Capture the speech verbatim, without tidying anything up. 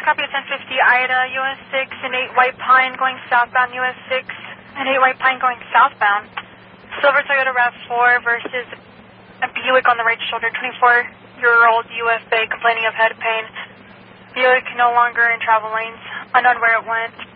copy of ten fifty Ida, U S six, and eight White Pine going southbound, U S six, and eight White Pine going southbound. Silver Toyota RAV four versus a Buick on the right shoulder, twenty-four-year-old U F Bay complaining of head pain. Buick no longer in travel lanes, unknown where it went.